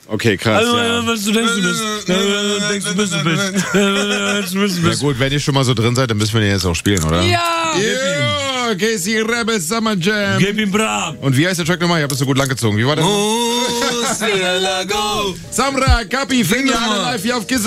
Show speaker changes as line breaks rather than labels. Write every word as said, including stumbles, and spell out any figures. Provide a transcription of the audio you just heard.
Okay, krass.
Also,
ja.
was du denkst, du bist. Denkst du bist, du bist. Du bist, du
Na
bist.
gut, wenn ihr schon mal so drin seid, dann müssen wir den jetzt auch spielen, oder?
Ja!
Yeah, Casey Rebels Summer Jam.
Gib ihm Bram!
Und wie heißt der Track nochmal? Ich hab das so gut langgezogen. Wie war das?
Mustela go!
Samra, Kapi, Finger, alle live hier auf Kiss.